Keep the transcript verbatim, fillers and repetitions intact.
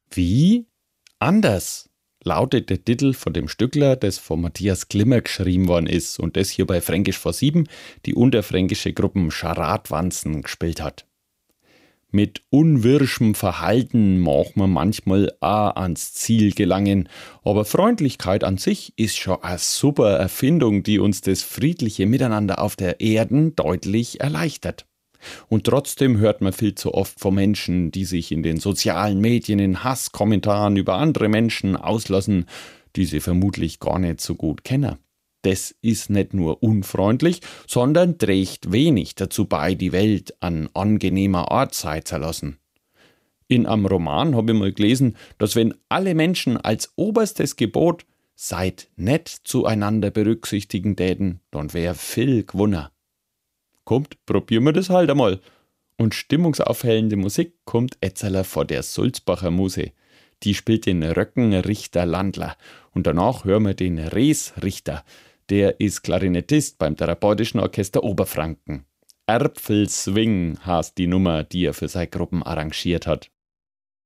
Wie? Anders lautet der Titel von dem Stückler, das von Matthias Glimmer geschrieben worden ist und das hier bei Fränkisch vor sieben die unterfränkische Gruppen Scharatwanzen gespielt hat. Mit unwirschem Verhalten mag man manchmal auch ans Ziel gelangen, aber Freundlichkeit an sich ist schon eine super Erfindung, die uns das friedliche Miteinander auf der Erde deutlich erleichtert. Und trotzdem hört man viel zu oft von Menschen, die sich in den sozialen Medien in Hasskommentaren über andere Menschen auslassen, die sie vermutlich gar nicht so gut kennen. Das ist nicht nur unfreundlich, sondern trägt wenig dazu bei, die Welt an angenehmer Ort sein zu lassen. In einem Roman habe ich mal gelesen, dass wenn alle Menschen als oberstes Gebot seid nett zueinander berücksichtigen täten, dann wäre viel gewonnen. Kommt, probieren wir das halt einmal. Und stimmungsaufhellende Musik kommt etzeler vor der Sulzbacher Muse. Die spielt den Röckenrichter Landler. Und danach hören wir den Reesrichter. Der ist Klarinettist beim Therapeutischen Orchester Oberfranken. Erpfelswing heißt die Nummer, die er für seine Gruppen arrangiert hat.